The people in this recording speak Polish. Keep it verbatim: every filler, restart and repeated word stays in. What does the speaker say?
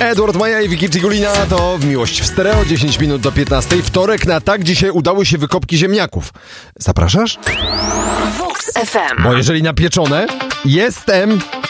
Edward Maja i Wiki Cigulina to w Miłość w Stereo, dziesięć minut do piętnastej. Wtorek na tak, dzisiaj udały się wykopki ziemniaków. Zapraszasz? Vox F M. Bo jeżeli napieczone, jestem...